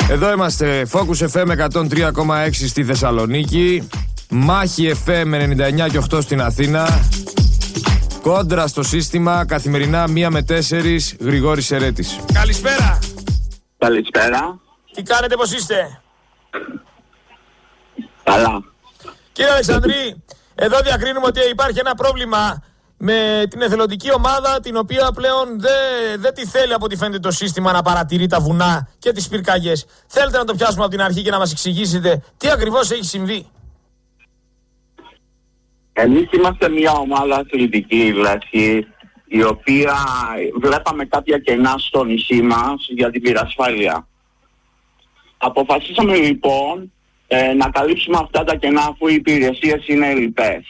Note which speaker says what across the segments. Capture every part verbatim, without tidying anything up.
Speaker 1: Εδώ είμαστε, Focus εφ εμ εκατόν τρία κόμμα έξι στη Θεσσαλονίκη, Μάχη εφ εμ ενενήντα εννιά και οκτώ στην Αθήνα. Κόντρα στο σύστημα, καθημερινά μία με τέσσερις, Γρηγόρης Σερέτης.
Speaker 2: Καλησπέρα.
Speaker 3: Καλησπέρα.
Speaker 2: Τι κάνετε, πώς είστε?
Speaker 3: Καλά.
Speaker 2: Κύριε Αλεξανδρή, εδώ διακρίνουμε ότι υπάρχει ένα πρόβλημα με την εθελοντική ομάδα, την οποία πλέον δεν δε τη θέλει από ό,τι φαίνεται το σύστημα να παρατηρεί τα βουνά και τις πυρκαγιές. Θέλετε να το πιάσουμε από την αρχή και να μας εξηγήσετε τι ακριβώς έχει συμβεί?
Speaker 3: Εμείς είμαστε μια ομάδα αθλητική, δηλαδή, η οποία βλέπαμε κάποια κενά στο νησί μας για την πυρασφάλεια. Αποφασίσαμε λοιπόν ε, να καλύψουμε αυτά τα κενά, αφού οι υπηρεσίες είναι λοιπές.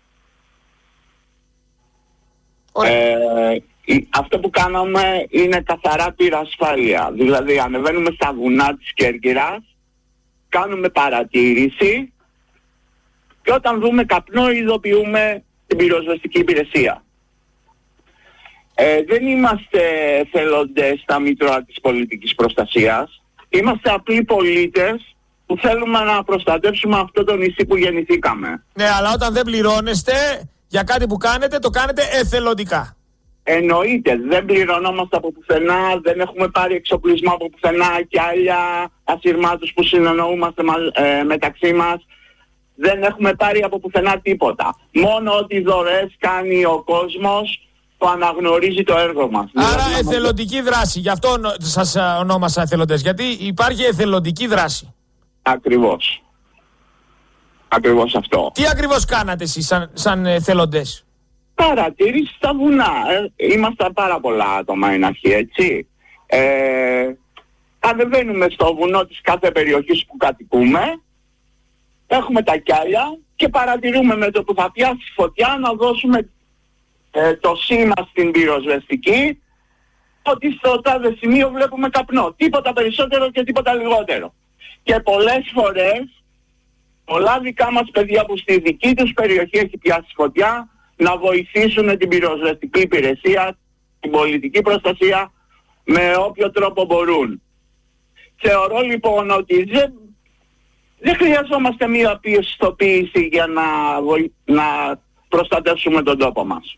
Speaker 3: Ε, αυτό που κάναμε είναι καθαρά πυρασφάλεια. Δηλαδή ανεβαίνουμε στα βουνά της Κέρκυρας, κάνουμε παρατήρηση και όταν δούμε καπνό ειδοποιούμε την πυροσβεστική υπηρεσία. Ε, δεν είμαστε εθελοντές στα μήτρωα της πολιτικής προστασίας. Είμαστε απλοί πολίτες που θέλουμε να προστατεύσουμε αυτό το νησί που γεννηθήκαμε.
Speaker 2: Ναι, αλλά όταν δεν πληρώνεστε για κάτι που κάνετε, το κάνετε εθελοντικά.
Speaker 3: Εννοείται, δεν πληρωνόμαστε από πουθενά, δεν έχουμε πάρει εξοπλισμό από πουθενά και άλλα ασυρμάτους που συνεννοούμαστε ε, μεταξύ μας. Δεν έχουμε πάρει από πουθενά τίποτα. Μόνο ότι δωρεές κάνει ο κόσμος που αναγνωρίζει το έργο μας.
Speaker 2: Άρα
Speaker 3: δηλαδή,
Speaker 2: εθελοντική δράση, γι' αυτό σας ονόμασα εθελοντές, γιατί υπάρχει εθελοντική δράση.
Speaker 3: Ακριβώς. Ακριβώς αυτό.
Speaker 2: Τι ακριβώς κάνατε εσείς σαν, σαν εθελοντές?
Speaker 3: Παρατήρηση στα βουνά. Ε, είμαστε πάρα πολλά άτομα είναι αρχή, έτσι. Ε, ανεβαίνουμε στο βουνό της κάθε περιοχής που κατοικούμε, έχουμε τα κιάλια και παρατηρούμε με το που θα πιάσει φωτιά να δώσουμε ε, το σήμα στην πυροσβεστική ότι στο τάδε σημείο βλέπουμε καπνό. Τίποτα περισσότερο και τίποτα λιγότερο. Και πολλές φορές πολλά δικά μας παιδιά που στη δική τους περιοχή έχει πιάσει φωτιά να βοηθήσουν την πυροσβεστική υπηρεσία, την πολιτική προστασία με όποιο τρόπο μπορούν. Θεωρώ λοιπόν ότι δεν, δεν χρειαζόμαστε μία πιστοποίηση για να, βοη... να προστατεύσουμε τον τόπο μας.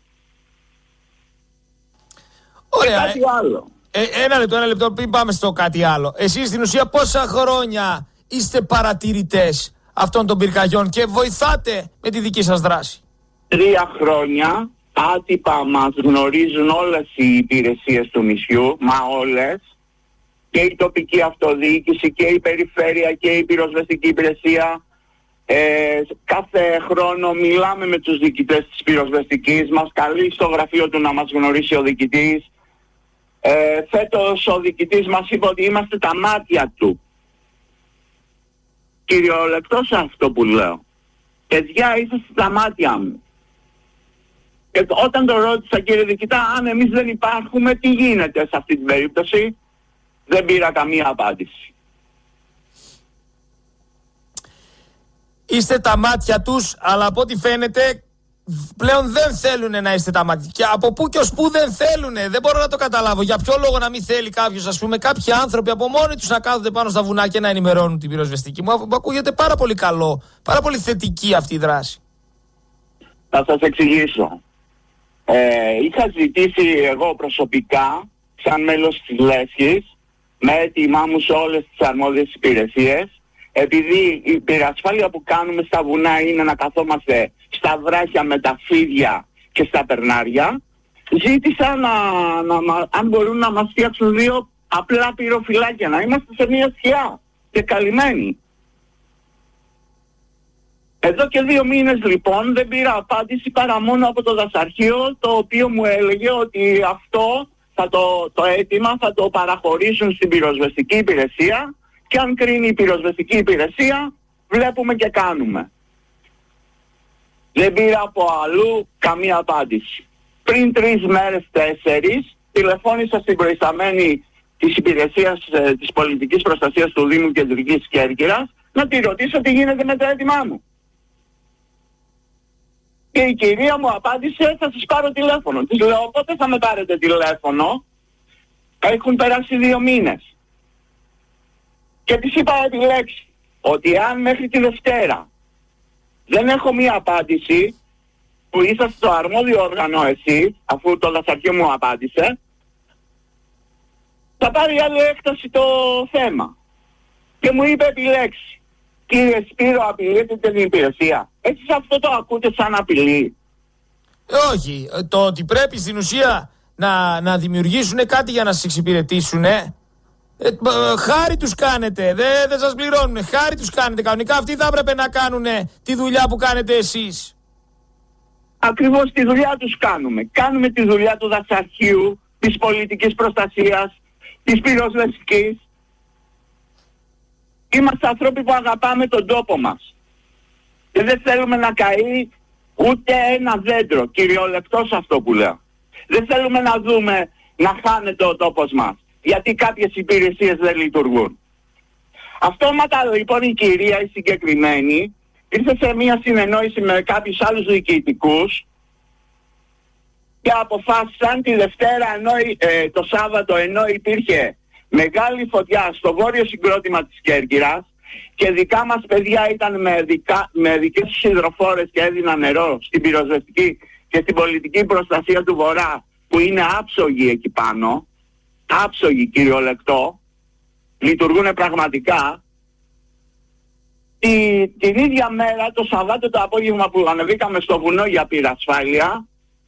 Speaker 2: Ωραία.
Speaker 3: Και κάτι άλλο.
Speaker 2: Ε, ένα λεπτό, ένα λεπτό, πριν πάμε στο κάτι άλλο. Εσείς στην ουσία πόσα χρόνια είστε παρατηρητές αυτών των πυρκαγιών και βοηθάτε με τη δική σας δράση?
Speaker 3: Τρία χρόνια άτυπα μας γνωρίζουν όλες οι υπηρεσίες του νησιού, μα όλες, και η τοπική αυτοδιοίκηση και η περιφέρεια και η πυροσβεστική υπηρεσία. Ε, κάθε χρόνο μιλάμε με τους διοικητές της πυροσβεστικής, μας καλεί στο γραφείο του να μας γνωρίσει ο διοικητής. Ε, φέτος ο διοικητής μας είπε ότι είμαστε τα μάτια του. Κυριολεκτός αυτό που λέω. Παιδιά, είσαστε τα μάτια μου. Και όταν το ρώτησα, κύριε διοικητά, αν εμείς δεν υπάρχουμε, τι γίνεται σε αυτή την περίπτωση, δεν πήρα καμία απάντηση.
Speaker 2: Είστε τα μάτια τους, αλλά από ό,τι φαίνεται πλέον δεν θέλουν να είστε τα μάτια. Και από πού και ως πού δεν θέλουν, δεν μπορώ να το καταλάβω. Για ποιο λόγο να μην θέλει κάποιος, ας πούμε, κάποιοι άνθρωποι από μόνοι τους να κάθονται πάνω στα βουνά και να ενημερώνουν την πυροσβεστική? Μου ακούγεται πάρα πολύ καλό, πάρα πολύ θετική αυτή η δράση.
Speaker 3: Θα σας εξηγήσω. Ε, είχα ζητήσει εγώ προσωπικά, σαν μέλος της Λέσχης, με έτοιμά μου σε όλες τις αρμόδιες υπηρεσίες, επειδή η πυρασφάλεια που κάνουμε στα βουνά είναι να καθόμαστε στα βράχια με τα φίδια και στα περνάρια, ζήτησα να, να, αν μπορούν να μας φτιάξουν δύο απλά πυροφυλάκια, να είμαστε σε μια σκιά και καλυμμένοι. Εδώ και δύο μήνες λοιπόν δεν πήρα απάντηση παρά μόνο από το δασαρχείο, το οποίο μου έλεγε ότι αυτό θα το, το αίτημα θα το παραχωρήσουν στην πυροσβεστική υπηρεσία και αν κρίνει η πυροσβεστική υπηρεσία βλέπουμε και κάνουμε. Δεν πήρα από αλλού καμία απάντηση. Πριν τρεις μέρες, τέσσερις, τηλεφώνησα στην προϊσταμένη της υπηρεσίας ε, της πολιτικής προστασίας του Δήμου Κεντρικής Κέρκυρας να τη ρωτήσω τι γίνεται με το αίτημά μου. Και η κυρία μου απάντησε, θα σας πάρω τηλέφωνο. Της λέω, πότε θα με πάρετε τηλέφωνο? Έχουν περάσει δύο μήνες. Και της είπα επιλέξει ότι αν μέχρι τη Δευτέρα δεν έχω μία απάντηση, που είσαστε στο αρμόδιο όργανο εσείς, αφού το δασαρχείο μου απάντησε, θα πάρει άλλη έκταση το θέμα. Και μου είπε επιλέξει. Κύριε Σπύρο, απειλείτε την υπηρεσία. Εσείς αυτό το ακούτε σαν απειλή?
Speaker 2: Ε, όχι. Το ότι πρέπει στην ουσία να, να δημιουργήσουν κάτι για να σας εξυπηρετήσουν, ε, ε, χάρη τους κάνετε. Δεν δε σας πληρώνουν. Χάρη τους κάνετε. Κανονικά αυτοί θα έπρεπε να κάνουν τη δουλειά που κάνετε εσείς.
Speaker 3: Ακριβώς τη δουλειά τους κάνουμε. Κάνουμε τη δουλειά του δασαρχείου, της πολιτικής προστασίας, της πυροσβεστικής. Είμαστε άνθρωποι που αγαπάμε τον τόπο μας. Και δεν θέλουμε να καεί ούτε ένα δέντρο, κυριολεκτός αυτό που λέω. Δεν θέλουμε να δούμε να χάνεται ο τόπος μας, γιατί κάποιες υπηρεσίες δεν λειτουργούν. Αυτόματα λοιπόν η κυρία η συγκεκριμένη ήρθε σε μια συνεννόηση με κάποιους άλλους διοικητικούς και αποφάσισαν τη Δευτέρα, ενώ, ε, το Σάββατο, ενώ υπήρχε μεγάλη φωτιά στο βόρειο συγκρότημα της Κέρκυρας και δικά μας παιδιά ήταν με, δικα, με δικές τους υδροφόρες και έδιναν νερό στην πυροσβεστική και στην πολιτική προστασία του Βορρά, που είναι άψογοι εκεί πάνω, άψογοι κυριολεκτό, λειτουργούν πραγματικά. Τη, την ίδια μέρα, το Σαββάτο το απόγευμα που ανεβήκαμε στο βουνό για πυρασφάλεια,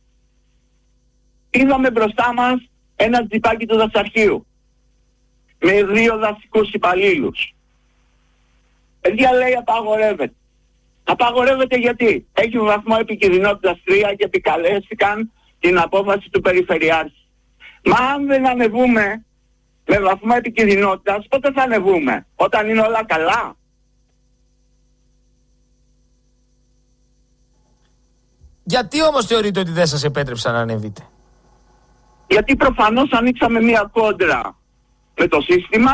Speaker 3: είδαμε μπροστά μας ένα τζιπάκι του δασαρχείου με δύο δασικούς υπαλλήλους. Παιδιά, λέει, απαγορεύεται. Απαγορεύεται γιατί έχει βαθμό επικινδυνότητας τρία και επικαλέστηκαν την απόφαση του Περιφερειάρχη. Μα αν δεν ανεβούμε με βαθμό επικινδυνότητας, πότε θα ανεβούμε? Όταν είναι όλα καλά?
Speaker 2: Γιατί όμως θεωρείτε ότι δεν σας επέτρεψαν να ανεβείτε?
Speaker 3: Γιατί προφανώς ανοίξαμε μία κόντρα με το σύστημα.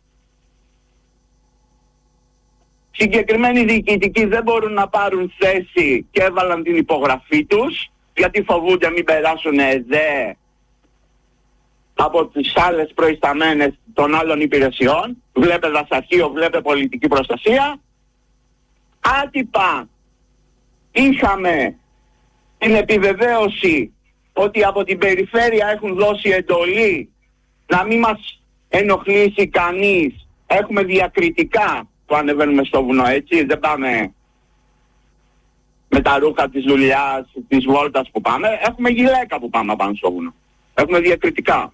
Speaker 3: Συγκεκριμένοι διοικητικοί δεν μπορούν να πάρουν θέση και έβαλαν την υπογραφή τους, γιατί φοβούνται μην περάσουν ΕΔΕ από τις άλλες προϊσταμένες των άλλων υπηρεσιών. Βλέπε δασαρχείο, βλέπε πολιτική προστασία. Άτυπα είχαμε την επιβεβαίωση ότι από την περιφέρεια έχουν δώσει εντολή να μην μας ενοχλήσει κανείς. Έχουμε διακριτικά που ανεβαίνουμε στο βουνό, έτσι, δεν πάμε με τα ρούχα της δουλειάς, της βόλτας που πάμε. Έχουμε γυλαίκα που πάμε πάνω στο βουνό. Έχουμε διακριτικά.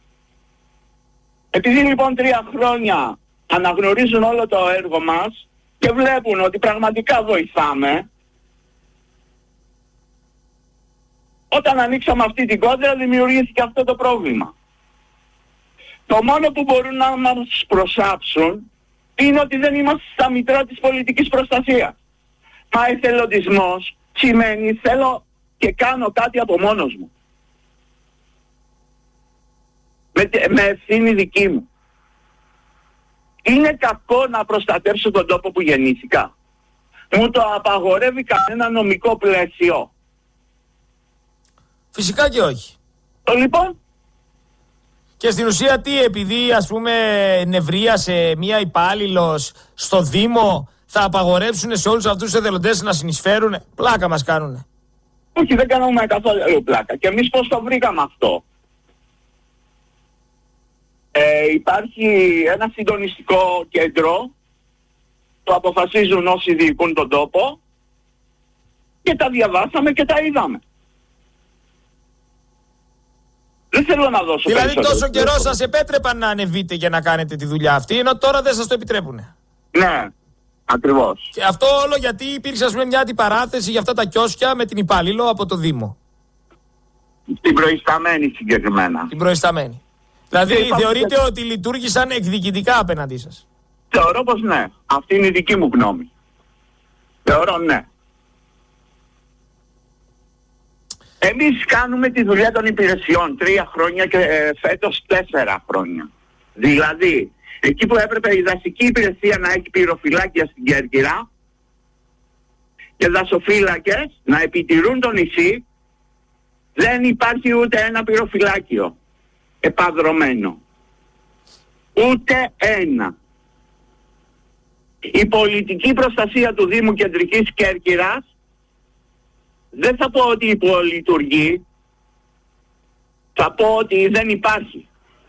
Speaker 3: Επειδή λοιπόν τρία χρόνια αναγνωρίζουν όλο το έργο μας και βλέπουν ότι πραγματικά βοηθάμε, όταν ανοίξαμε αυτή την κόντρα δημιουργήθηκε αυτό το πρόβλημα. Το μόνο που μπορούν να μας προσάψουν είναι ότι δεν είμαστε στα μητρά της πολιτικής προστασίας. Μα εθελοντισμός σημαίνει θέλω και κάνω κάτι από μόνος μου. Με, με ευθύνη δική μου. Είναι κακό να προστατεύσω τον τόπο που γεννήθηκα? Μου το απαγορεύει κανένα νομικό πλαίσιο?
Speaker 2: Φυσικά και όχι.
Speaker 3: Το λοιπόν.
Speaker 2: Και στην ουσία τι, επειδή ας πούμε νευρίασε μία υπάλληλος στο Δήμο, θα απαγορέψουν σε όλους αυτούς τους εθελοντές να συνεισφέρουν? Πλάκα μας κάνουνε.
Speaker 3: Όχι, δεν κάνουμε καθόλου πλάκα. Και εμείς πώς το βρήκαμε αυτό? Ε, υπάρχει ένα συντονιστικό κέντρο, το αποφασίζουν όσοι διοικούν τον τόπο και τα διαβάσαμε και τα είδαμε. Δεν θέλω να δώσω
Speaker 2: Δηλαδή
Speaker 3: περισσότερο.
Speaker 2: τόσο καιρό σας επέτρεπαν να ανεβείτε για να κάνετε τη δουλειά αυτή, ενώ τώρα δεν σας το επιτρέπουνε.
Speaker 3: Ναι, ακριβώς.
Speaker 2: Και αυτό όλο γιατί υπήρξε ας πούμε μια αντιπαράθεση για αυτά τα κιόσκια με την υπάλληλο από το Δήμο.
Speaker 3: Την προϊσταμένη συγκεκριμένα.
Speaker 2: Την προϊσταμένη. Δηλαδή
Speaker 3: Και
Speaker 2: θεωρείτε
Speaker 3: είπα...
Speaker 2: ότι λειτουργήσαν εκδικητικά απέναντί σας?
Speaker 3: Θεωρώ πως ναι. Αυτή είναι η δική μου γνώμη. Θεωρώ ναι. Εμείς κάνουμε τη δουλειά των υπηρεσιών τρία χρόνια και ε, φέτος τέσσερα χρόνια. Δηλαδή, εκεί που έπρεπε η δασική υπηρεσία να έχει πυροφυλάκια στην Κέρκυρα και δασοφύλακες να επιτηρούν το νησί, δεν υπάρχει ούτε ένα πυροφυλάκιο επαδρωμένο. Ούτε ένα. Η πολιτική προστασία του Δήμου Κεντρικής Κέρκυρας δεν θα πω ότι υπολειτουργεί, θα πω ότι δεν υπάρχει.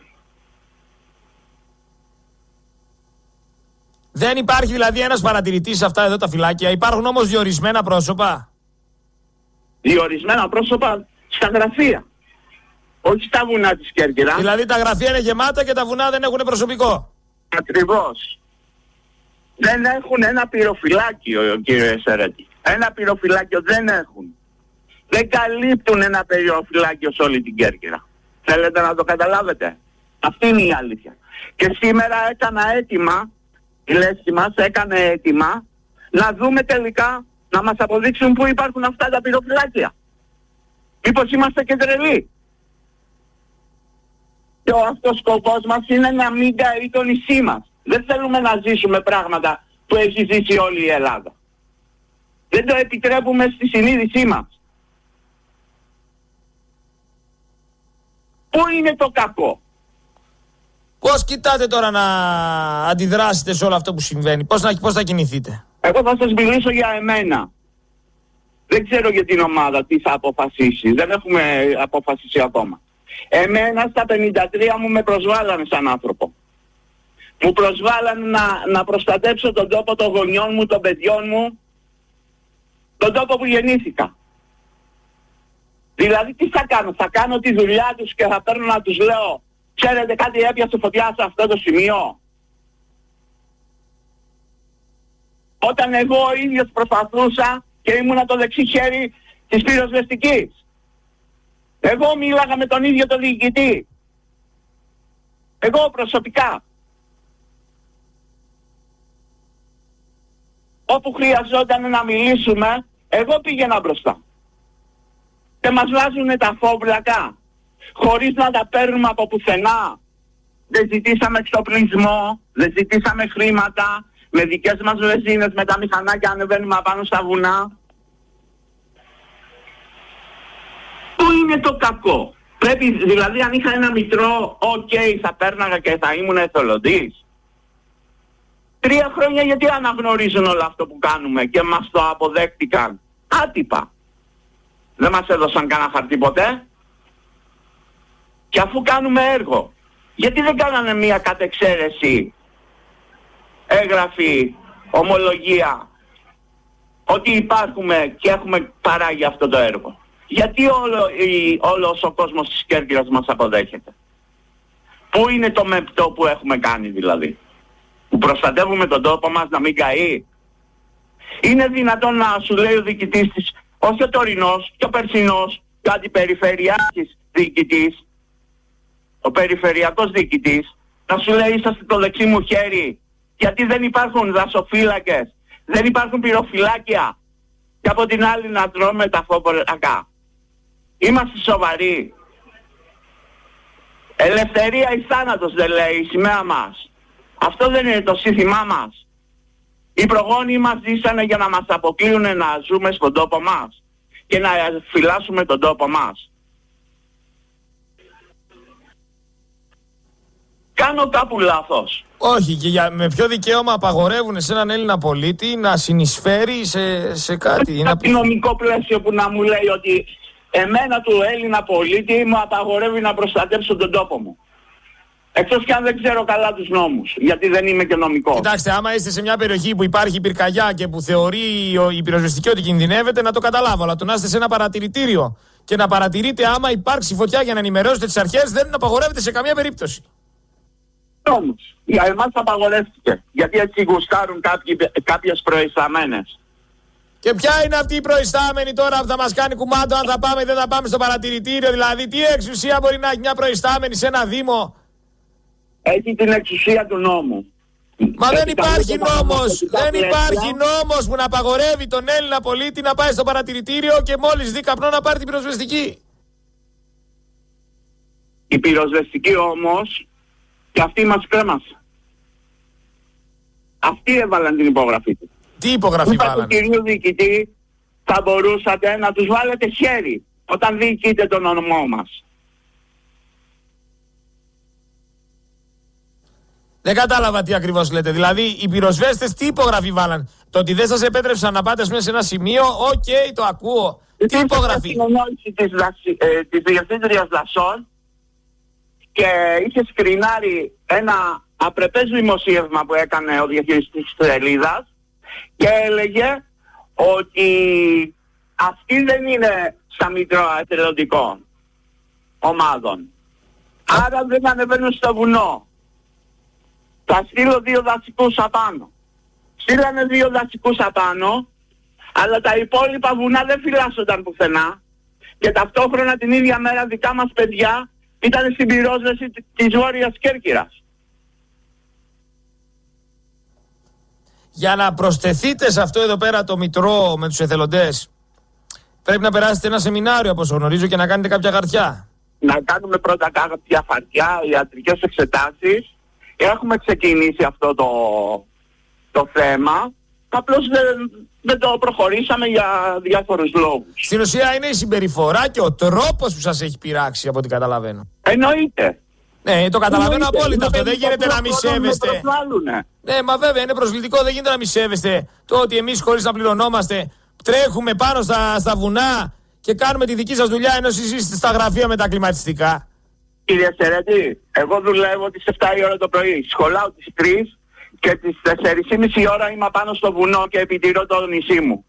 Speaker 2: Δεν υπάρχει δηλαδή ένας παρατηρητής σε αυτά εδώ τα φυλάκια. Υπάρχουν όμως διορισμένα πρόσωπα.
Speaker 3: Διορισμένα πρόσωπα στα γραφεία. Όχι στα βουνά της Κέρκυρας.
Speaker 2: Δηλαδή τα γραφεία είναι γεμάτα και τα βουνά δεν έχουν προσωπικό.
Speaker 3: Ακριβώς. Δεν έχουν ένα πυροφυλάκιο, κύριε Σερέτη. Ένα πυροφυλάκιο δεν έχουν. Δεν καλύπτουν ένα πυροφυλάκιο σε όλη την Κέρκυρα. Θέλετε να το καταλάβετε? Αυτή είναι η αλήθεια. Και σήμερα έκανα αίτημα, η λέσχη μας έκανε αίτημα, να δούμε τελικά, να μας αποδείξουν πού υπάρχουν αυτά τα πυροφυλάκια. Μήπως είμαστε και τρελοί? Και ο αυτός σκοπός μας είναι να μην καεί το νησί μας. Δεν θέλουμε να ζήσουμε πράγματα που έχει ζήσει όλη η Ελλάδα. Δεν το επιτρέπουμε στη συνείδησή μας. Πού είναι το κακό?
Speaker 2: Πώς κοιτάτε τώρα να αντιδράσετε σε όλο αυτό που συμβαίνει? Πώς, να, πώς θα κινηθείτε?
Speaker 3: Εγώ θα σας μιλήσω για εμένα. Δεν ξέρω για την ομάδα τι θα αποφασίσει. Δεν έχουμε αποφασίσει ακόμα. Εμένα στα πενήντα τρία μου με προσβάλανε σαν άνθρωπο. Μου προσβάλανε να, να προστατέψω τον τόπο των γονιών μου, των παιδιών μου, τον τόπο που γεννήθηκα. Δηλαδή τι θα κάνω? Θα κάνω τη δουλειά τους και θα παίρνω να τους λέω, ξέρετε κάτι, έπιασε φωτιά σε αυτό το σημείο? Όταν εγώ ο ίδιος προσπαθούσα και ήμουνα το δεξί χέρι της πυροσβεστικής. Εγώ μίλαγα με τον ίδιο τον διοικητή. Εγώ προσωπικά. Όπου χρειαζόταν να μιλήσουμε, εγώ πήγαινα μπροστά. Και μας βάζουνε τα φόβλακα, χωρίς να τα παίρνουμε από πουθενά. Δεν ζητήσαμε εξοπλισμό, δεν ζητήσαμε χρήματα, με δικές μας βενζίνες, με τα μηχανάκια ανεβαίνουμε απάνω στα βουνά. Πού είναι το κακό? Πρέπει, δηλαδή αν είχα ένα μητρό, οκ, okay, θα πέρναγα και θα ήμουν εθελοντής. Τρία χρόνια γιατί αναγνωρίζουν όλο αυτό που κάνουμε και μας το αποδέχτηκαν άτυπα? Δεν μας έδωσαν κανένα χαρτί ποτέ. Και αφού κάνουμε έργο, γιατί δεν κάνανε μία κατεξαίρεση έγγραφη ομολογία ότι υπάρχουμε και έχουμε παράγει αυτό το έργο? Γιατί όλο, η, όλος ο κόσμος της Κέρκυρας μας αποδέχεται? Πού είναι το μεπτό που έχουμε κάνει δηλαδή? Που προστατεύουμε τον τόπο μας να μην καεί? Είναι δυνατόν να σου λέει ο διοικητής της, όχι ο τωρινός και ο περσινός και ο αντιπεριφερειάρχης διοικητής, ο περιφερειακός διοικητής, να σου λέει είσαστε το δεξί μου χέρι, γιατί δεν υπάρχουν δασοφύλακες, δεν υπάρχουν πυροφυλάκια, και από την άλλη να τρώμε τα φόβολακα? Είμαστε σοβαροί? Ελευθερία ή θάνατος δεν λέει η σημαία μας? Αυτό δεν είναι το σύνθημά μας? Οι προγόνοι μας ζήσανε για να μας αποκλείουν να ζούμε στον τόπο μας και να φυλάσσουμε τον τόπο μας. Κάνω κάπου λάθος?
Speaker 2: Όχι, και για, με ποιο δικαίωμα απαγορεύουν σε έναν Έλληνα πολίτη να συνεισφέρει σε, σε κάτι?
Speaker 3: Είναι ένα νομικό πλαίσιο που να μου λέει ότι εμένα του Έλληνα πολίτη μου απαγορεύει να προστατεύσω τον τόπο μου. Εκτός και αν δεν ξέρω καλά τους νόμους, γιατί δεν είμαι και νομικός.
Speaker 2: Κοιτάξτε, άμα είστε σε μια περιοχή που υπάρχει πυρκαγιά και που θεωρεί η πυροσβεστική ότι κινδυνεύεται, να το καταλάβω. Αλλά το να είστε σε ένα παρατηρητήριο και να παρατηρείτε άμα υπάρξει φωτιά για να ενημερώσετε τις αρχές, δεν απαγορεύεται σε καμία περίπτωση.
Speaker 3: Όμως, για εμάς απαγορεύτηκε. Γιατί έτσι γουστάρουν κάποιοι, κάποιες προϊσταμένες.
Speaker 2: Και ποια είναι αυτή η προϊστάμενη τώρα που θα μας κάνει κουμάντο αν θα πάμε ή δεν θα πάμε στο παρατηρητήριο? Δηλαδή, τι εξουσία μπορεί να έχει μια προϊστάμενη σε ένα δήμο?
Speaker 3: Έχει την εξουσία του νόμου.
Speaker 2: Μα δεν υπάρχει νόμος, δεν υπάρχει νόμος που να απαγορεύει τον Έλληνα πολίτη να πάει στο παρατηρητήριο και μόλις δει καπνό να πάρει την πυροσβεστική.
Speaker 3: Η πυροσβεστική όμως, και αυτή μας κρέμασε. Αυτοί έβαλαν την υπογραφή του.
Speaker 2: Τι υπογραφή
Speaker 3: Είπα
Speaker 2: βάλανε?
Speaker 3: του κυρίου διοικητή, θα μπορούσατε να τους βάλετε χέρι όταν διοικείτε τον ονομό μας.
Speaker 2: Δεν κατάλαβα τι ακριβώς λέτε. Δηλαδή, οι πυροσβέστες τι υπογραφή βάλαν? Το ότι δεν σας επέτρεψαν να πάτε σε ένα σημείο, οκ, okay, το ακούω. Τι υπογραφή?
Speaker 3: Η συνεννόηση της, ε, της Διευθύντριας Δασών και είχε σκρινάρει ένα απρεπές δημοσίευμα που έκανε ο διαχειριστής της σελίδας και έλεγε ότι αυτοί δεν είναι στα μητρώα εθελοντικών ομάδων. Άρα δεν ανεβαίνουν στο βουνό. Θα στείλω δύο δασικούς απάνω. Στείλανε δύο δασικούς απάνω, αλλά τα υπόλοιπα βουνά δεν φυλάσσονταν πουθενά. Και ταυτόχρονα την ίδια μέρα δικά μας παιδιά ήταν στην πυρόσβεση της Βόρειας Κέρκυρας.
Speaker 2: Για να προσθεθείτε σε αυτό εδώ πέρα το μητρό με τους εθελοντές, πρέπει να περάσετε ένα σεμινάριο, όπως γνωρίζω, και να κάνετε κάποια χαρτιά.
Speaker 3: Να κάνουμε πρώτα κάποια χαρτιά, ιατρικές εξετάσεις. Έχουμε ξεκινήσει αυτό το, το θέμα. Απλώς δεν, δεν το προχωρήσαμε για διάφορους λόγους.
Speaker 2: Στην ουσία είναι η συμπεριφορά και ο τρόπος που σας έχει πειράξει, από ό,τι καταλαβαίνω.
Speaker 3: Εννοείται.
Speaker 2: Ναι, το καταλαβαίνω
Speaker 3: Εννοείται.
Speaker 2: απόλυτα αυτό. Δεν γίνεται να μη
Speaker 3: με
Speaker 2: σέβεστε. Ναι, μα βέβαια είναι προσβλητικό. Δεν γίνεται να μη σέβεστε το ότι εμείς, χωρίς να πληρωνόμαστε, τρέχουμε πάνω στα, στα βουνά και κάνουμε τη δική σας δουλειά, ενώ εσείς είστε στα γραφεία με τα κλιματιστικά.
Speaker 3: Κύριε Σερέτη, εγώ δουλεύω τις εφτά η ώρα το πρωί. Σχολάω τις τρεις και τις τέσσερις και μισή ώρα είμαι πάνω στο βουνό και επιτηρώ το νησί μου.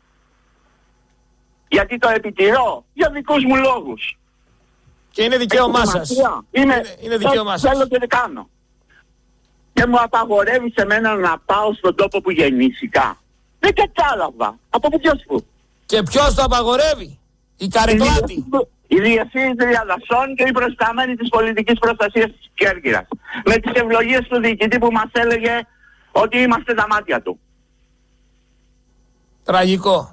Speaker 3: Γιατί το επιτηρώ? Για δικούς μου λόγους.
Speaker 2: Και είναι δικαίωμά σας.
Speaker 3: Είναι,
Speaker 2: είναι, είναι δικαίωμά σας.
Speaker 3: Θέλω και δεν κάνω. Και μου απαγορεύει σε μένα να πάω στον τόπο που γεννήθηκα. Δεν κατάλαβα. Από ποιος που?
Speaker 2: Και ποιος το απαγορεύει? Η Καρυκλάτη.
Speaker 3: Η Διευθύντρια Δασών και η προϊσταμένη της πολιτικής προστασίας της Κέρκυρας. Με τις ευλογίες του διοικητή που μας έλεγε ότι είμαστε τα μάτια του.
Speaker 2: Τραγικό.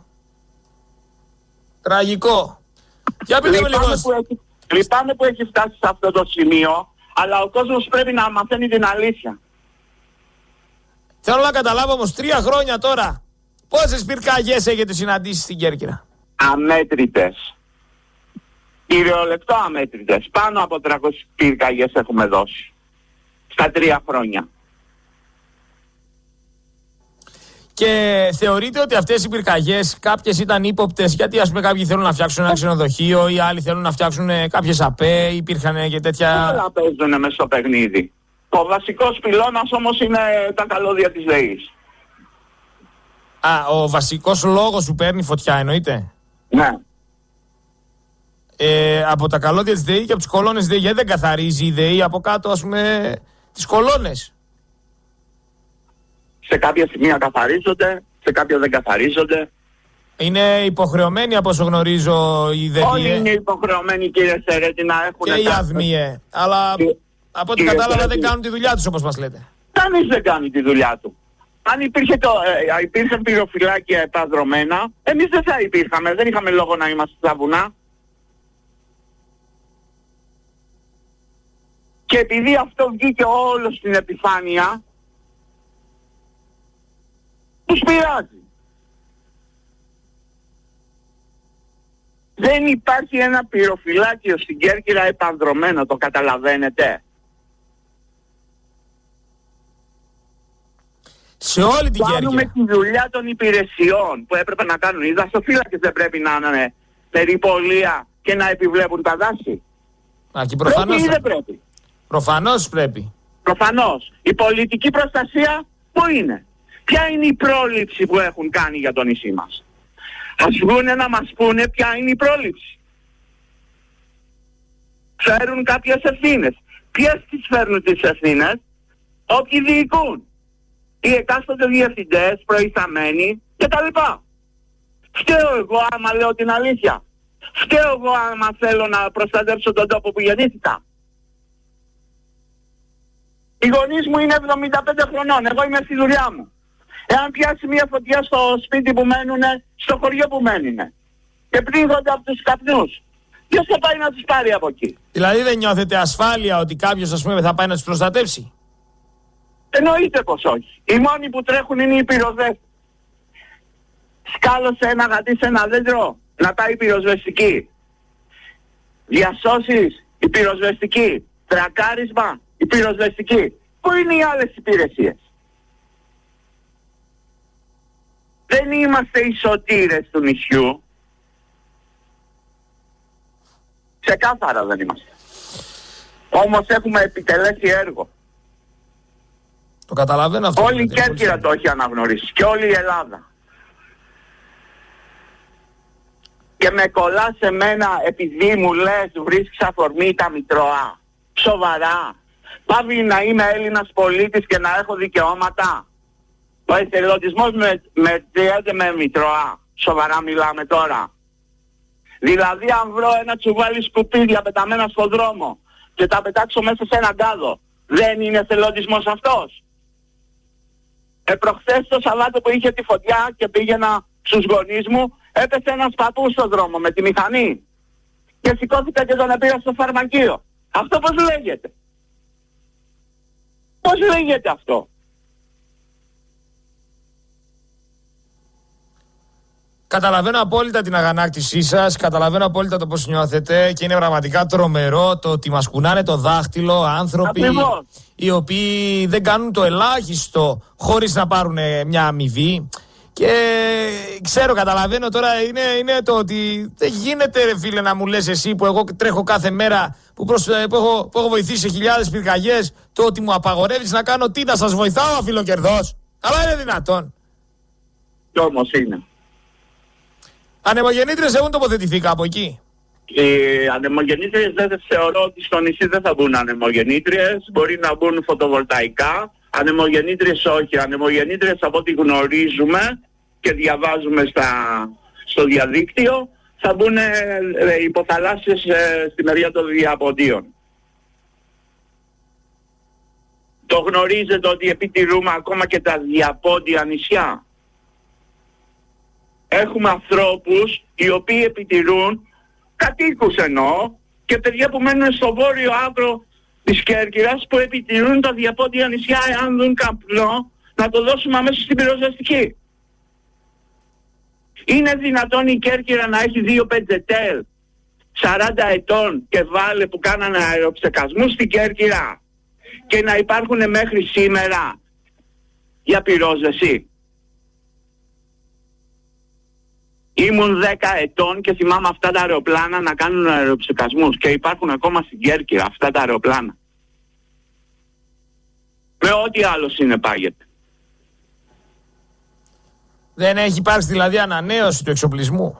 Speaker 2: Τραγικό. Για πείτε με λίγο.
Speaker 3: Λυπάμαι που έχει φτάσει σε αυτό το σημείο, αλλά ο κόσμος πρέπει να μαθαίνει την αλήθεια.
Speaker 2: Θέλω να καταλάβω όμως, τρία χρόνια τώρα, πόσες πυρκαγιές έχετε συναντήσει στην Κέρκυρα?
Speaker 3: Αμέτρητες. Κυριολεκτό αμέτρητες. Πάνω από τριακόσιες πυρκαγιές έχουμε δώσει. Στα τρία χρόνια.
Speaker 2: Και θεωρείτε ότι αυτές οι πυρκαγιές κάποιες ήταν ύποπτες, γιατί ας πούμε κάποιοι θέλουν να φτιάξουν ένα ξενοδοχείο ή άλλοι θέλουν να φτιάξουν κάποιες ΑΠΕ, υπήρχαν και τέτοια...
Speaker 3: Όλα παίζουν μες στο παιχνίδι. Ο βασικός πυλώνας όμως είναι τα καλώδια της ΔΕΗς.
Speaker 2: Α, ο βασικός λόγος που παίρνει φωτιά εννοείται?
Speaker 3: Ναι.
Speaker 2: Ε, από τα καλώδια της ΔΕΗ και από τις κολόνες της ΔΕΗ, γιατί δεν καθαρίζει η ΔΕΗ από κάτω, ας πούμε, τις κολόνες?
Speaker 3: Σε κάποια σημεία καθαρίζονται, σε κάποια δεν καθαρίζονται.
Speaker 2: Είναι υποχρεωμένοι, από όσο γνωρίζω, οι ΔΕΗ.
Speaker 3: Όλοι είναι υποχρεωμένοι, κύριε Σερέτη, να έχουν...
Speaker 2: Και οι ΑΔΜΙΕ. Αλλά και... από ό,τι κατάλαβα Σερέτη, δεν κάνουν τη δουλειά τους, όπως μας λέτε.
Speaker 3: Κανείς δεν κάνει τη δουλειά του. Αν υπήρχε το, ε, υπήρχαν πυροφυλάκια επαδρωμένα, εμείς δεν θα υπήρχαμε, δεν είχαμε λόγο να είμαστε στα βουνά. Και επειδή αυτό βγήκε όλο στην επιφάνεια, τους πειράζει. Δεν υπάρχει ένα πυροφυλάκιο στην Κέρκυρα επανδρωμένο, το καταλαβαίνετε?
Speaker 2: Σε όλη την Κέρκυρα.
Speaker 3: Κάνουμε τη δουλειά των υπηρεσιών που έπρεπε να κάνουν. Οι δασοφύλακες δεν πρέπει να είναι περιπολία και να επιβλέπουν τα δάση?
Speaker 2: Α, και προφανώς
Speaker 3: πρέπει ή δεν πρέπει?
Speaker 2: Προφανώς πρέπει.
Speaker 3: Προφανώς. Η πολιτική προστασία πού είναι? Ποια είναι η πρόληψη που έχουν κάνει για το νησί μας? Ας βγούνε να μας πούνε ποια είναι η πρόληψη. Φέρουν κάποιες ευθύνες. Ποιες τις φέρνουν τις ευθύνες? Όποιοι διοικούν. Οι εκάστοτε διευθυντές, προϊσταμένοι κτλ. Φταίω εγώ άμα λέω την αλήθεια? Φταίω εγώ άμα θέλω να προστατεύσω τον τόπο που γεννήθηκα? Οι γονείς μου είναι εβδομήντα πέντε χρονών, εγώ είμαι στη δουλειά μου. Εάν πιάσει μια φωτιά στο σπίτι που μένουνε, στο χωριό που μένουνε και πνίγονται από τους καπνούς, ποιος θα πάει να τους πάρει από εκεί?
Speaker 2: Δηλαδή δεν νιώθετε ασφάλεια ότι κάποιος, ας πούμε, θα πάει να τους προστατεύσει?
Speaker 3: Εννοείται πως όχι. Οι μόνοι που τρέχουν είναι οι πυροσβέστες. Σκάλωσε ένα γατί σε ένα δέντρο, να πάει η πυροσβεστική. Διασώσεις, η πυροσβεστική. Τρακάρισμα, η πυροσβεστική. Πού είναι οι άλλες υπηρεσίες? Δεν είμαστε οι σωτήρες του νησιού. Ξεκάθαρα δεν είμαστε. Όμως έχουμε επιτελέσει έργο.
Speaker 2: Το καταλαβαίνω αυτό.
Speaker 3: Όλη η Κέρκυρα το έχει αναγνωρίσει και όλη η Ελλάδα. Και με κολλάς σε μένα επειδή μου λες βρίσκεις αφορμή τα Μητρώα. Σοβαρά? Πάβει να είμαι Έλληνας πολίτης και να έχω δικαιώματα? Ο εθελοντισμός με, μετριέται με Μητρώα. Σοβαρά μιλάμε τώρα? Δηλαδή αν βρω ένα τσουβάλι σκουπίδια πεταμένα στον δρόμο και τα πετάξω μέσα σε έναν κάδο, δεν είναι εθελοντισμός αυτός? Ε, προχθές το Σαββάτο που είχε τη φωτιά και πήγαινα στους γονείς μου, έπεσε ένας παππούς στον δρόμο με τη μηχανή και σηκώθηκα και τον πήρα στο φαρμακείο. Αυτό πώς λέγεται? Πώς λέγεται αυτό?
Speaker 2: Καταλαβαίνω απόλυτα την αγανάκτησή σας, καταλαβαίνω απόλυτα το πώς νιώθετε και είναι πραγματικά τρομερό το ότι μας κουνάνε το δάχτυλο άνθρωποι
Speaker 3: Ακριβώς.
Speaker 2: οι οποίοι δεν κάνουν το ελάχιστο χωρίς να πάρουν μια αμοιβή. Και ξέρω, καταλαβαίνω τώρα είναι, είναι το ότι δεν γίνεται ρε φίλε να μου λες εσύ που εγώ τρέχω κάθε μέρα που, προς, που, έχω, που έχω βοηθήσει σε χιλιάδες πυρκαγιές, το ότι μου απαγορεύεις να κάνω τι, να σας βοηθάω αφιλοκερδός? Αλλά είναι δυνατόν?
Speaker 3: Κι όμως είναι.
Speaker 2: Ανεμογεννήτριες έχουν τοποθετηθεί κάπου εκεί?
Speaker 3: Οι ανεμογεννήτριες δεν θεωρώ ότι στο νησί δεν θα μπουν ανεμογεννήτριες, μπορεί να μπουν φωτοβολταϊκά. Ανεμογεννήτριες όχι, ανεμογεννήτριες από ό,τι γνωρίζουμε και διαβάζουμε στα, στο διαδίκτυο θα μπουν ε, ε, υποθαλάσσιες ε, στη μεριά των διαποντίων. Το γνωρίζετε ότι επιτηρούμε ακόμα και τα διαπόντια νησιά? Έχουμε ανθρώπους οι οποίοι επιτηρούν, κατοίκους εννοώ, και παιδιά που μένουν στο βόρειο άκρο της Κέρκυρας που επιτηρούν τα διαπόντια νησιά, εάν δουν καπνό, να το δώσουμε αμέσως στην πυροσβεστική. Είναι δυνατόν η Κέρκυρα να έχει δύο πεντζετέλ σαράντα ετών και βάλε που κάνανε αεροψεκασμού στην Κέρκυρα και να υπάρχουν μέχρι σήμερα για πυρόσβεση? Ήμουν δέκα ετών και θυμάμαι αυτά τα αεροπλάνα να κάνουν αεροψεκασμούς και υπάρχουν ακόμα στην Κέρκυρα αυτά τα αεροπλάνα. Με ό,τι άλλο συνεπάγεται.
Speaker 2: Δεν έχει υπάρξει δηλαδή ανανέωση του εξοπλισμού?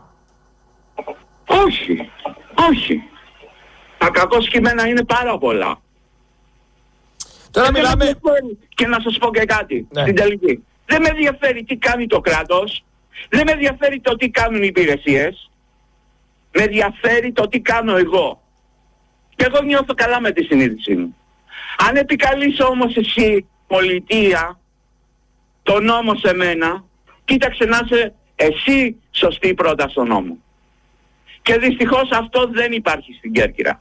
Speaker 3: Όχι, όχι. Τα κακό κείμενα είναι πάρα πολλά.
Speaker 2: Τώρα
Speaker 3: Δεν
Speaker 2: μιλάμε...
Speaker 3: με ενδιαφέρει. Και να σας πω και κάτι,
Speaker 2: ναι.
Speaker 3: στην τελική. Δεν με ενδιαφέρει τι κάνει το κράτος, δεν με ενδιαφέρει το τι κάνουν οι υπηρεσίες, με ενδιαφέρει το τι κάνω εγώ. Και εγώ νιώθω καλά με τη συνείδησή μου. Αν επικαλείς όμως εσύ πολιτεία το νόμο σε μένα, κοίταξε να είσαι εσύ σωστή πρώτα στο νόμο. Και δυστυχώς αυτό δεν υπάρχει στην Κέρκυρα.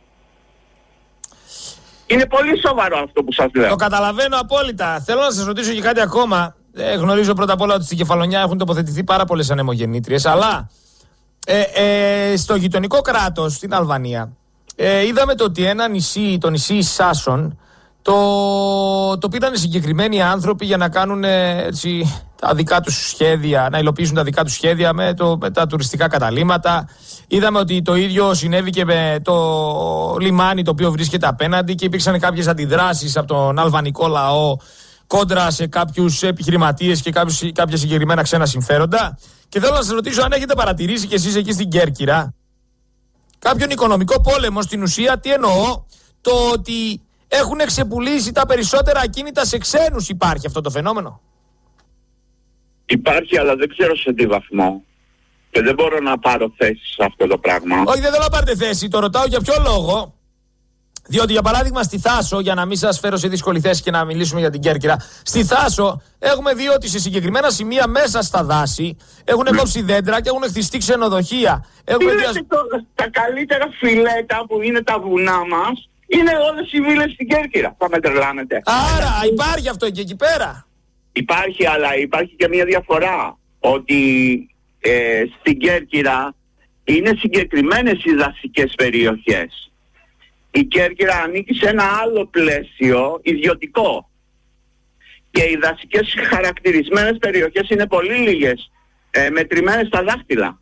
Speaker 3: Είναι πολύ σοβαρό αυτό που σας λέω.
Speaker 2: Το καταλαβαίνω απόλυτα. Θέλω να σας ρωτήσω και κάτι ακόμα. Ε, γνωρίζω πρώτα απ' όλα ότι στην Κεφαλονιά έχουν τοποθετηθεί πάρα πολλές ανεμογεννήτριες, αλλά ε, ε, στο γειτονικό κράτος, στην Αλβανία, ε, είδαμε το ότι ένα νησί, το νησί Σάσον, το, το πήραν συγκεκριμένοι άνθρωποι για να κάνουν έτσι, τα δικά τους σχέδια, να υλοποιήσουν τα δικά τους σχέδια με, το, με τα τουριστικά καταλύματα. Είδαμε ότι το ίδιο συνέβη και με το λιμάνι το οποίο βρίσκεται απέναντι και υπήρξαν κάποιες αντιδράσεις από τον αλβανικό λαό κόντρα σε κάποιους επιχειρηματίες και κάποιους, κάποια συγκεκριμένα ξένα συμφέροντα. Και θέλω να σας ρωτήσω αν έχετε παρατηρήσει κι εσείς εκεί στην Κέρκυρα κάποιον οικονομικό πόλεμο στην ουσία. Τι εννοώ? Το ότι έχουν ξεπουλήσει τα περισσότερα ακίνητα σε ξένους. Υπάρχει αυτό το φαινόμενο?
Speaker 3: Υπάρχει, αλλά δεν ξέρω σε τι βαθμό. Και δεν μπορώ να πάρω θέση σε αυτό το πράγμα.
Speaker 2: Όχι, δεν θέλω να πάρετε θέση. Το ρωτάω για ποιο λόγο. Διότι, για παράδειγμα, στη Θάσο, για να μην σας φέρω σε δύσκολη θέση και να μιλήσουμε για την Κέρκυρα, στη Θάσο έχουμε δει ότι σε συγκεκριμένα σημεία μέσα στα δάση έχουν κόψει δέντρα και έχουν χτιστεί ξενοδοχεία. Έχουμε
Speaker 3: δια... το, τα καλύτερα φιλέτα που είναι τα βουνά μας είναι όλες οι βίλες στην Κέρκυρα. Θα με τρελάνετε.
Speaker 2: Άρα υπάρχει αυτό και εκεί πέρα.
Speaker 3: Υπάρχει, αλλά υπάρχει και μια διαφορά. Ότι ε, στην Κέρκυρα είναι συγκεκριμένες οι δασικές περιοχές. Η Κέρκυρα ανήκει σε ένα άλλο πλαίσιο ιδιωτικό. Και οι δασικές χαρακτηρισμένες περιοχές είναι πολύ λίγες, ε, μετρημένες στα δάχτυλα.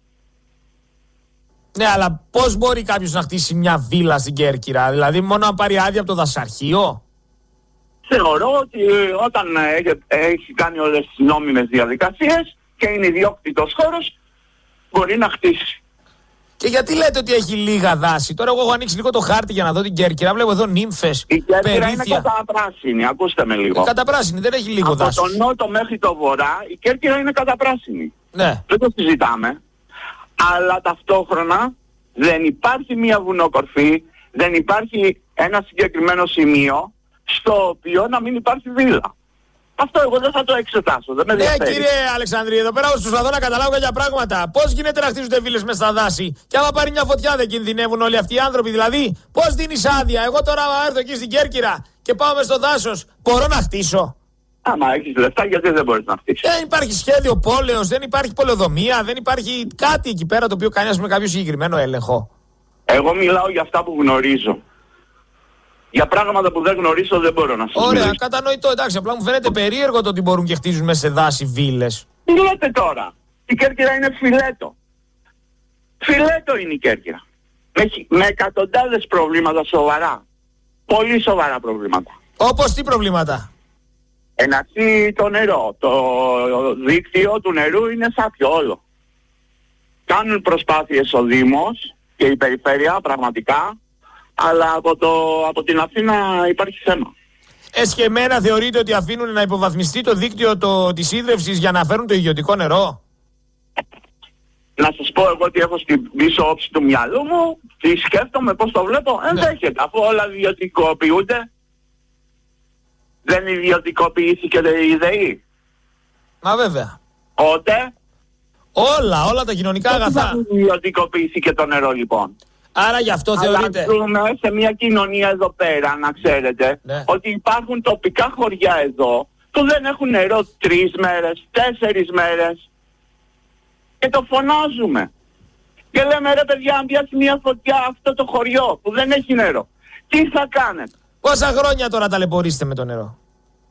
Speaker 2: Ναι, αλλά πώς μπορεί κάποιος να χτίσει μια βίλα στην Κέρκυρα, δηλαδή μόνο να πάρει άδεια από το δασαρχείο?
Speaker 3: Θεωρώ ότι όταν έχει, έχει κάνει όλες τις νόμιμες διαδικασίες και είναι ιδιόκτητος χώρος, μπορεί να χτίσει.
Speaker 2: Και γιατί λέτε ότι έχει λίγα δάση? Τώρα εγώ έχω ανοίξει λίγο το χάρτη για να δω την Κέρκυρα. Βλέπω εδώ νύμφες,
Speaker 3: η Κέρκυρα
Speaker 2: περίθια.
Speaker 3: Είναι καταπράσινη, ακούστε με λίγο.
Speaker 2: Καταπράσινη, δεν έχει λίγο δάση.
Speaker 3: Από τον νότο μέχρι το βορρά η Κέρκυρα είναι καταπράσινη.
Speaker 2: Ναι.
Speaker 3: Δεν το συζητάμε. Αλλά ταυτόχρονα δεν υπάρχει μια βουνοκορφή, δεν υπάρχει ένα συγκεκριμένο σημείο στο οποίο να μην υπάρχει βίλα. Αυτό εγώ δεν θα το εξετάσω, δεν με
Speaker 2: Ναι,
Speaker 3: ενδιαφέρει.
Speaker 2: κύριε Αλεξανδρή, εδώ πέρα προσπαθώ να καταλάβω κάποια πράγματα. Πώς γίνεται να χτίζονται βίλες μες στα δάση? Και άμα πάρει μια φωτιά δεν κινδυνεύουν όλοι αυτοί οι άνθρωποι? Δηλαδή, πώς δίνεις άδεια? Εγώ τώρα έρθω εκεί στην Κέρκυρα και πάω μες στο δάσος, μπορώ να χτίσω?
Speaker 3: Άμα έχεις λεφτά, γιατί δεν μπορείς να χτίσεις?
Speaker 2: Δεν υπάρχει σχέδιο πόλεως, δεν υπάρχει πολεοδομία, δεν υπάρχει κάτι εκεί πέρα το οποίο κάνει με κάποιο συγκεκριμένο έλεγχο.
Speaker 3: Εγώ μιλάω για αυτά που γνωρίζω. Για πράγματα που δεν γνωρίζω δεν μπορώ να σας
Speaker 2: Ωραία,
Speaker 3: μιλήσω.
Speaker 2: κατανοητό, εντάξει. Απλά μου φαίνεται περίεργο το ότι μπορούν και χτίζουν μέσα σε δάση βίλες.
Speaker 3: Τι λέτε τώρα? Η Κέρκυρα είναι φιλέτο. Φιλέτο είναι η Κέρκυρα. Έχει, με εκατοντάδες προβλήματα σοβαρά. Πολύ σοβαρά προβλήματα.
Speaker 2: Όπως τι προβλήματα?
Speaker 3: Εναρχή το νερό. Το δίκτυο του νερού είναι σάπιο όλο. Κάνουν προσπάθειες ο Δήμος και η Περιφέρεια πραγματικά, αλλά από, το, από την Αθήνα υπάρχει θέμα.
Speaker 2: Εσχεμένα θεωρείτε ότι αφήνουν να υποβαθμιστεί το δίκτυο το, της ίδρευσης για να φέρουν το ιδιωτικό νερό?
Speaker 3: Να σας πω εγώ τι έχω στην πίσω όψη του μυαλού μου, τι σκέφτομαι, πώς το βλέπω, ενδέχεται. Ναι. Αφού όλα ιδιωτικοποιούνται, δεν ιδιωτικοποιήθηκε η ΔΕΗ?
Speaker 2: Μα βέβαια.
Speaker 3: Ότε.
Speaker 2: Όλα, όλα τα κοινωνικά αγαθά.
Speaker 3: Δεν ιδιωτικοποιήθηκε το νερό λοιπόν.
Speaker 2: Άρα γι' αυτό θεωρείτε?
Speaker 3: Αλλά ζούμε σε μια κοινωνία εδώ πέρα, να ξέρετε,
Speaker 2: ναι,
Speaker 3: ότι υπάρχουν τοπικά χωριά εδώ που δεν έχουν νερό τρεις μέρες, τέσσερις μέρες. Και το φωνάζουμε. Και λέμε ρε παιδιά, αν πιάσει μια φωτιά αυτό το χωριό που δεν έχει νερό, τι θα κάνετε?
Speaker 2: Πόσα χρόνια τώρα ταλαιπωρείστε με το νερό?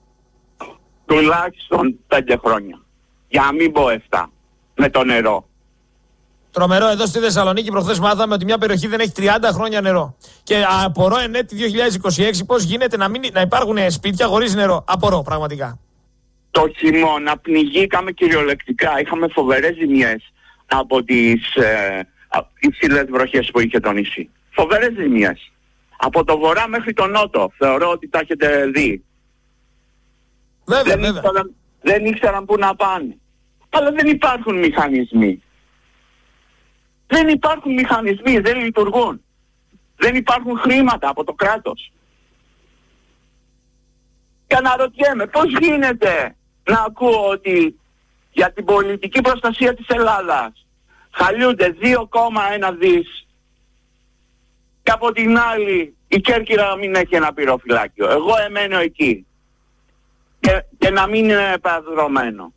Speaker 3: Τουλάχιστον πέντε χρόνια. Για να μην πω εφτά. Με το νερό.
Speaker 2: Τρομερό, εδώ στη Θεσσαλονίκη προχθές μάθαμε ότι μια περιοχή δεν έχει τριάντα χρόνια νερό. Και απορώ εν έτη δύο χιλιάδες είκοσι έξι πώς γίνεται να, μην, να υπάρχουν σπίτια χωρίς νερό. Απορώ πραγματικά.
Speaker 3: Το χειμώνα πνιγήκαμε κυριολεκτικά. Είχαμε φοβερές ζημιές από τις ε, υψηλές βροχές που είχε το νησί. Φοβερές ζημιές. Από το βορρά μέχρι το νότο. Θεωρώ ότι τα έχετε δει.
Speaker 2: Βέβαια,
Speaker 3: δεν,
Speaker 2: βέβαια.
Speaker 3: Ήξεραν, δεν ήξεραν πού να πάνε. Αλλά δεν υπάρχουν μηχανισμοί. Δεν υπάρχουν μηχανισμοί, δεν λειτουργούν. Δεν υπάρχουν χρήματα από το κράτος. Και αναρωτιέμαι πώς γίνεται να ακούω ότι για την πολιτική προστασία της Ελλάδας χαλιούνται δύο κόμμα ένα δις και από την άλλη η Κέρκυρα μην έχει ένα πυροφυλάκιο. Εγώ εμένω εκεί και, και να μην είναι επαδρομένο.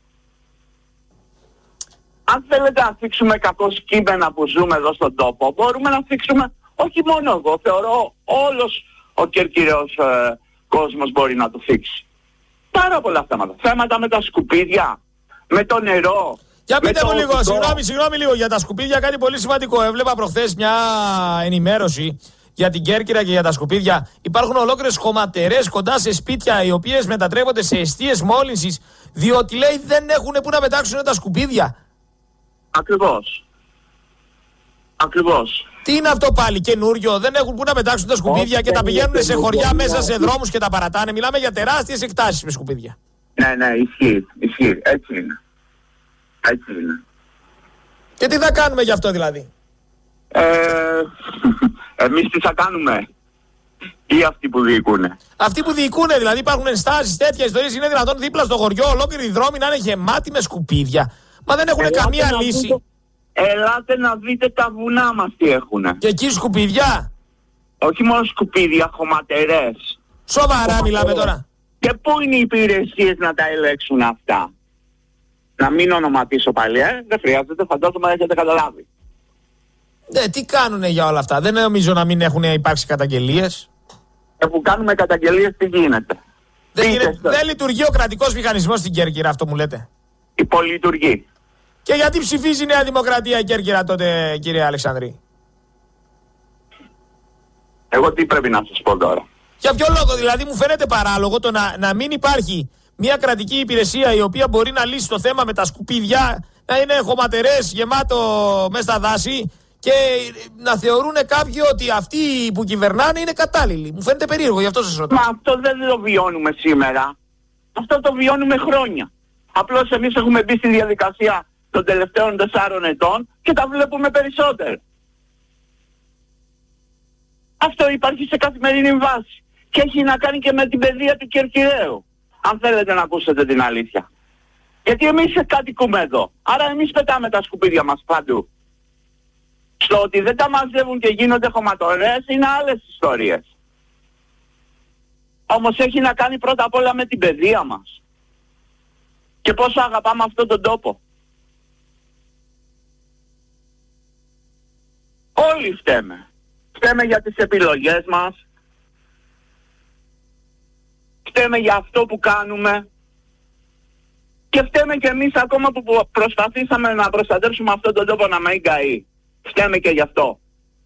Speaker 3: Αν θέλετε να θίξουμε κακώς κείμενα που ζούμε εδώ στον τόπο, μπορούμε να θίξουμε, όχι μόνο εγώ, θεωρώ όλος ο κερκυραίος ε, κόσμος μπορεί να το θίξει. Πάρα πολλά θέματα. Θέματα με τα σκουπίδια, με το νερό.
Speaker 2: Για πείτε μου
Speaker 3: το
Speaker 2: λίγο,
Speaker 3: οδικό.
Speaker 2: συγγνώμη, συγγνώμη λίγο για τα σκουπίδια, κάτι πολύ σημαντικό. Έβλεπα προχθές μια ενημέρωση για την Κέρκυρα και για τα σκουπίδια. Υπάρχουν ολόκληρες χωματερές κοντά σε σπίτια οι οποίες μετατρέπονται σε εστίες μόλυνσης, διότι λέει δεν έχουν που να πετάξουν τα σκουπίδια.
Speaker 3: Ακριβώς. Ακριβώς.
Speaker 2: Τι είναι αυτό πάλι, καινούριο? Δεν έχουν που να πετάξουν τα σκουπίδια και τα πηγαίνουν σε χωριά μέσα σε δρόμους και τα παρατάνε. Μιλάμε για τεράστιες εκτάσεις με σκουπίδια.
Speaker 3: Ναι, ναι, ισχύει, ισχύει. Έτσι είναι. Έτσι είναι.
Speaker 2: Και τι θα κάνουμε γι' αυτό δηλαδή?
Speaker 3: Ε, εμείς τι θα κάνουμε? Ή αυτοί που διοικούνε?
Speaker 2: Αυτοί που διοικούνε δηλαδή, υπάρχουν ενστάσεις, τέτοια ιστορίες. Είναι δυνατόν δίπλα στο χωριό ολόκληροι δρόμοι να είναι γεμάτοι με σκουπίδια? Μα δεν έχουν
Speaker 3: Ελάτε
Speaker 2: καμία
Speaker 3: να
Speaker 2: λύση.
Speaker 3: Δείτε, ελάτε να δείτε τα βουνά μας τι έχουνε.
Speaker 2: Και εκεί σκουπίδια?
Speaker 3: Όχι μόνο σκουπίδια, χωματερές.
Speaker 2: Σοβαρά
Speaker 3: Χωματερές.
Speaker 2: μιλάμε τώρα?
Speaker 3: Και πού είναι οι υπηρεσίες να τα ελέγξουν αυτά? Να μην ονοματίσω πάλι, ε. Δεν χρειάζεται, φαντάζομαι έχετε καταλάβει.
Speaker 2: Ναι, τι κάνουνε για όλα αυτά? Δεν νομίζω να μην έχουν υπάρξει καταγγελίες.
Speaker 3: Και που κάνουμε καταγγελίες, τι γίνεται?
Speaker 2: Δεν, γίνεται, δεν λειτουργεί ο κρατικός μηχανισμός στην Κέρκυρα, αυτό μου λέτε?
Speaker 3: Υπολειτουργεί.
Speaker 2: Και γιατί ψηφίζει η Νέα Δημοκρατία η Κέρκυρα τότε, κύριε Αλεξανδρή?
Speaker 3: Εγώ τι πρέπει να σας πω τώρα?
Speaker 2: Για ποιο λόγο? Δηλαδή μου φαίνεται παράλογο το να, να μην υπάρχει μια κρατική υπηρεσία η οποία μπορεί να λύσει το θέμα με τα σκουπίδια, να είναι χωματερές γεμάτο μέσα στα δάση και να θεωρούν κάποιοι ότι αυτοί που κυβερνάνε είναι κατάλληλοι. Μου φαίνεται περίεργο, γι' αυτό σας ρωτάω.
Speaker 3: Μα αυτό δεν το βιώνουμε σήμερα. Αυτό το βιώνουμε χρόνια. Απλώς εμείς έχουμε μπει στη διαδικασία των τελευταίων τεσσάρων ετών και τα βλέπουμε περισσότερο. Αυτό υπάρχει σε καθημερινή βάση. Και έχει να κάνει και με την παιδεία του Κερκυραίου. Αν θέλετε να ακούσετε την αλήθεια. Γιατί εμείς κατοικούμε εδώ. Άρα εμείς πετάμε τα σκουπίδια μας παντού. Στο ότι δεν τα μαζεύουν και γίνονται χωματορές είναι άλλες ιστορίες. Όμως έχει να κάνει πρώτα απ' όλα με την παιδεία μας. Και πόσο αγαπάμε αυτόν τον τόπο. Όλοι φταίμε. Φταίμε για τις επιλογές μας. Φταίμε για αυτό που κάνουμε. Και φταίμε και εμείς ακόμα που προσπαθήσαμε να προστατεύσουμε αυτόν τον τόπο να μην καεί. Φταίμε και γι' αυτό.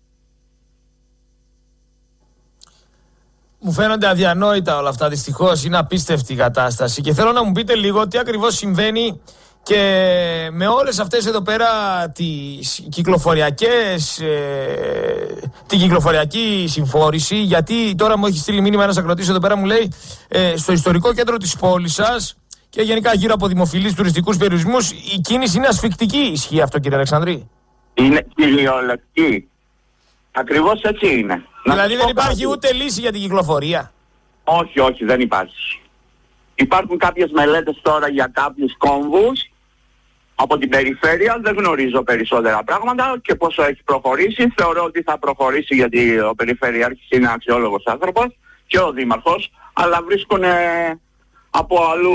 Speaker 2: Μου φαίνονται αδιανόητα όλα αυτά, δυστυχώς. Είναι απίστευτη η κατάσταση. Και θέλω να μου πείτε λίγο τι ακριβώς συμβαίνει και με όλες αυτές εδώ πέρα τις κυκλοφοριακές, ε, την κυκλοφοριακή συμφόρηση. Γιατί τώρα μου έχει στείλει μήνυμα ένας ακροατής εδώ πέρα, μου λέει ε, στο ιστορικό κέντρο της πόλης σας και γενικά γύρω από δημοφιλείς τουριστικούς περιορισμούς η κίνηση είναι ασφικτική. Ισχύει αυτό, κύριε Αλεξανδρή?
Speaker 3: Είναι κυριολεκτική. Ακριβώς έτσι είναι.
Speaker 2: Δηλαδή δεν υπάρχει ούτε λύση για την κυκλοφορία?
Speaker 3: Όχι, όχι, δεν υπάρχει. Υπάρχουν κάποιες μελέτες τώρα για κάποιους κόμβους από την περιφέρεια. Δεν γνωρίζω περισσότερα πράγματα και πόσο έχει προχωρήσει. Θεωρώ ότι θα προχωρήσει γιατί ο Περιφερειάρχης είναι αξιόλογος άνθρωπος και ο Δήμαρχος, αλλά βρίσκουν από αλλού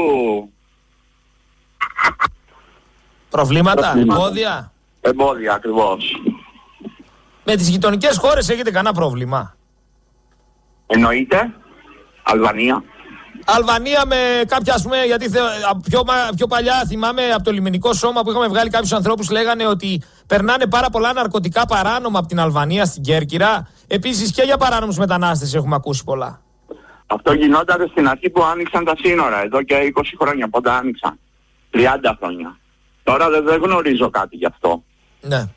Speaker 2: προβλήματα, εμπόδια.
Speaker 3: Εμπόδια ακριβώς.
Speaker 2: Με τις γειτονικές χώρες έχετε κανένα πρόβλημα?
Speaker 3: Εννοείται. Αλβανία.
Speaker 2: Αλβανία με κάποια, ας πούμε, γιατί θε, πιο, πιο παλιά θυμάμαι από το λιμενικό σώμα που είχαμε βγάλει κάποιους ανθρώπους, λέγανε ότι περνάνε πάρα πολλά ναρκωτικά παράνομα από την Αλβανία στην Κέρκυρα. Επίσης και για παράνομους μετανάστες έχουμε ακούσει πολλά.
Speaker 3: Αυτό γινόταν στην αρχή που άνοιξαν τα σύνορα, εδώ και είκοσι χρόνια, πότε άνοιξαν. τριάντα χρόνια. Τώρα δεν, δεν γνωρίζω κάτι γι' αυτό.
Speaker 2: Ναι.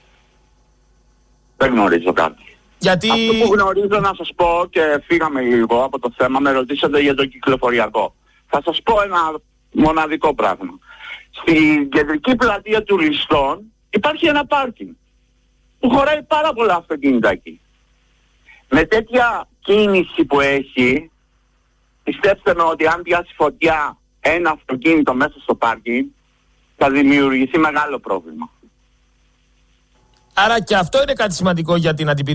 Speaker 3: Δεν γνωρίζω κάτι.
Speaker 2: Γιατί...
Speaker 3: Αυτό που γνωρίζω να σας πω, και φύγαμε λίγο από το θέμα, με ρωτήσατε για το κυκλοφοριακό. Θα σας πω ένα μοναδικό πράγμα. Στην κεντρική πλατεία του Ληστών υπάρχει ένα πάρκινγκ που χωράει πάρα πολλά αυτοκίνητα εκεί. Με τέτοια κίνηση που έχει, πιστέψτε με ότι αν πιάσει φωτιά ένα αυτοκίνητο μέσα στο πάρκινγκ, θα δημιουργηθεί μεγάλο πρόβλημα.
Speaker 2: Άρα και αυτό είναι κάτι σημαντικό για την αντιπηρεσία.